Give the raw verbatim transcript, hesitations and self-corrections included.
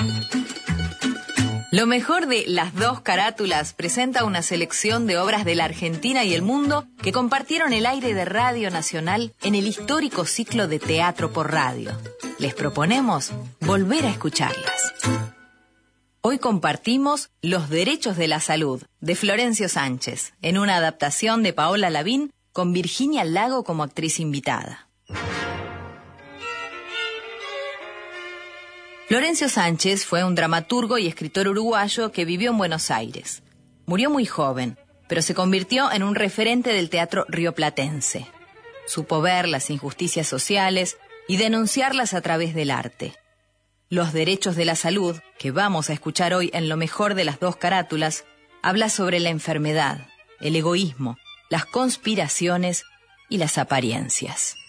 Lo mejor de Las Dos Carátulas presenta una selección de obras de la Argentina y el mundo que compartieron el aire de Radio Nacional en el histórico ciclo de Teatro por Radio. Les proponemos volver a escucharlas. Hoy compartimos Los Derechos de la Salud, de Florencio Sánchez, en una adaptación de Paola Lavín con Virginia Lago como actriz invitada. Florencio Sánchez fue un dramaturgo y escritor uruguayo que vivió en Buenos Aires. Murió muy joven, pero se convirtió en un referente del teatro rioplatense. Supo ver las injusticias sociales y denunciarlas a través del arte. Los Derechos de la Salud, que vamos a escuchar hoy en Lo Mejor de las Dos Carátulas, habla sobre la enfermedad, el egoísmo, las conspiraciones y las apariencias.